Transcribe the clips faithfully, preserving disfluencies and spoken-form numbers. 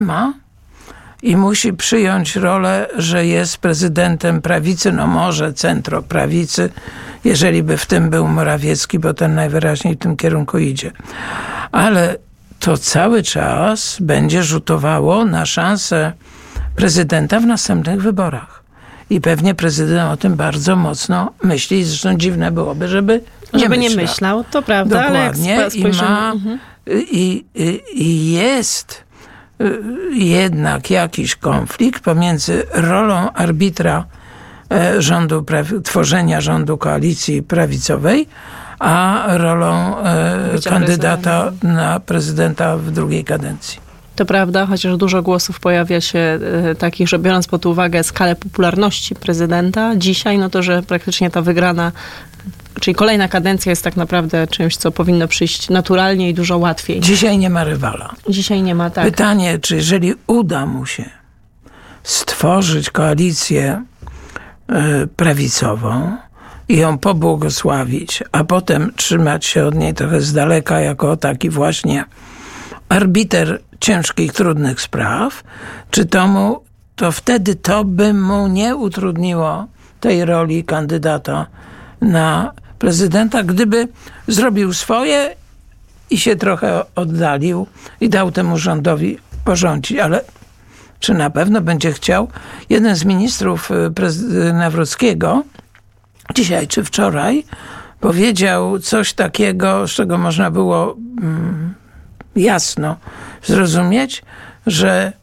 ma i musi przyjąć rolę, że jest prezydentem prawicy, no może centroprawicy, jeżeli by w tym był Morawiecki, bo ten najwyraźniej w tym kierunku idzie. Ale to cały czas będzie rzutowało na szansę prezydenta w następnych wyborach. I pewnie prezydent o tym bardzo mocno myśli. Zresztą dziwne byłoby, żeby nie Żeby myślał. nie myślał, to prawda. Dokładnie. Ale jak I, ma, mhm. i, i, i jest jednak jakiś konflikt pomiędzy rolą arbitra rządu, tworzenia rządu koalicji prawicowej, a rolą Bycia kandydata prezydenta. na prezydenta w drugiej kadencji. To prawda, chociaż dużo głosów pojawia się y, takich, że biorąc pod uwagę skalę popularności prezydenta dzisiaj, no to, że praktycznie ta wygrana, czyli kolejna kadencja jest tak naprawdę czymś, co powinno przyjść naturalnie i dużo łatwiej. Dzisiaj nie ma rywala. Dzisiaj nie ma, tak. Pytanie, czy jeżeli uda mu się stworzyć koalicję y, prawicową i ją pobłogosławić, a potem trzymać się od niej trochę z daleka jako taki właśnie arbiter ciężkich, trudnych spraw, czy to mu, to wtedy to by mu nie utrudniło tej roli kandydata na prezydenta, gdyby zrobił swoje i się trochę oddalił i dał temu rządowi porządzić. Ale czy na pewno będzie chciał? Jeden z ministrów prezyd- Nawrockiego dzisiaj czy wczoraj powiedział coś takiego, z czego można było mm, jasno zrozumieć, że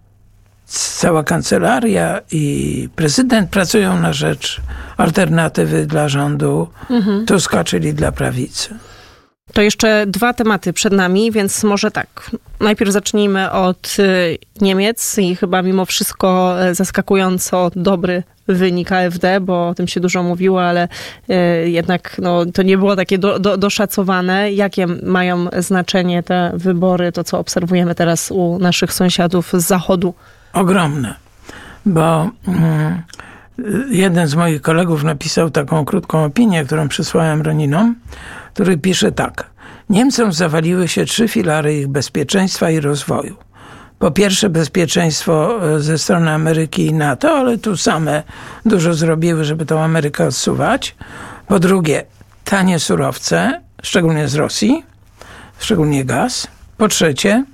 cała kancelaria i prezydent pracują na rzecz alternatywy dla rządu mhm. Tuska, czyli dla prawicy. To jeszcze dwa tematy przed nami, więc może tak. Najpierw zacznijmy od Niemiec i chyba mimo wszystko zaskakująco dobry wynik A F D, bo o tym się dużo mówiło, ale jednak no, to nie było takie do, do, doszacowane. Jakie mają znaczenie te wybory, to co obserwujemy teraz u naszych sąsiadów z zachodu? Ogromne, bo mm, jeden z moich kolegów napisał taką krótką opinię, którą przysłałem Roninom, który pisze tak. Niemcom zawaliły się trzy filary ich bezpieczeństwa i rozwoju. Po pierwsze bezpieczeństwo ze strony Ameryki i NATO, ale tu same dużo zrobiły, żeby tą Amerykę odsuwać. Po drugie tanie surowce, szczególnie z Rosji, szczególnie gaz. Po trzecie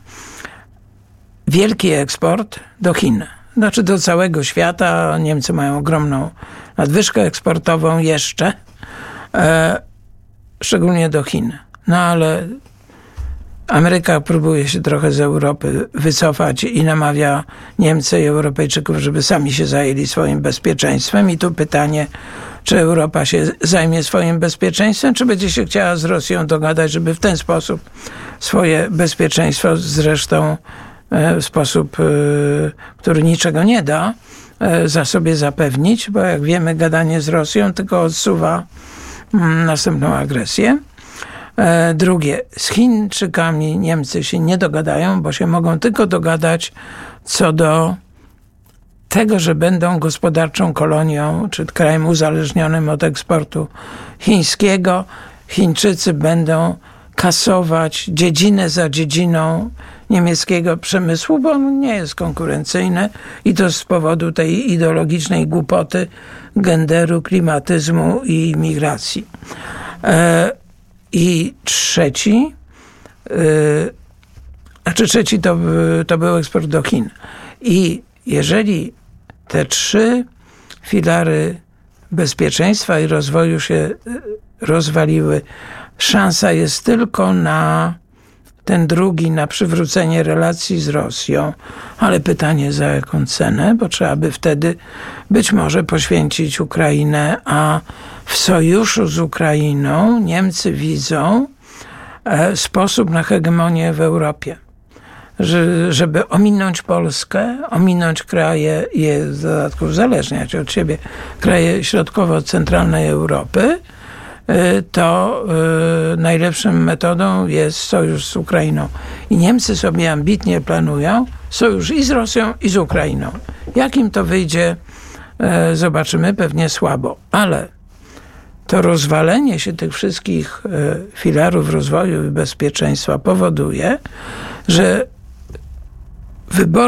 wielki eksport do Chin. Znaczy do całego świata. Niemcy mają ogromną nadwyżkę eksportową jeszcze. E, szczególnie do Chin. No ale Ameryka próbuje się trochę z Europy wycofać i namawia Niemcy i Europejczyków, żeby sami się zajęli swoim bezpieczeństwem. I tu pytanie, czy Europa się zajmie swoim bezpieczeństwem, czy będzie się chciała z Rosją dogadać, żeby w ten sposób swoje bezpieczeństwo, zresztą w sposób, który niczego nie da, za sobie zapewnić, bo jak wiemy, gadanie z Rosją tylko odsuwa następną agresję. Drugie, z Chińczykami Niemcy się nie dogadają, bo się mogą tylko dogadać co do tego, że będą gospodarczą kolonią, czy krajem uzależnionym od eksportu chińskiego. Chińczycy będą kasować dziedzinę za dziedziną niemieckiego przemysłu, bo on nie jest konkurencyjny i to z powodu tej ideologicznej głupoty, genderu, klimatyzmu i migracji. E, I trzeci, e, znaczy trzeci to, to był eksport do Chin. I jeżeli te trzy filary bezpieczeństwa i rozwoju się rozwaliły, szansa jest tylko na ten drugi, na przywrócenie relacji z Rosją. Ale pytanie za jaką cenę, bo trzeba by wtedy być może poświęcić Ukrainę, a w sojuszu z Ukrainą Niemcy widzą e, sposób na hegemonię w Europie. Że, żeby ominąć Polskę, ominąć kraje, je w dodatku uzależniać od siebie, kraje środkowo-centralnej Europy, to y, najlepszą metodą jest sojusz z Ukrainą. I Niemcy sobie ambitnie planują sojusz i z Rosją, i z Ukrainą. Jak im to wyjdzie, y, zobaczymy, pewnie słabo. Ale to rozwalenie się tych wszystkich y, filarów rozwoju i bezpieczeństwa powoduje, że wybory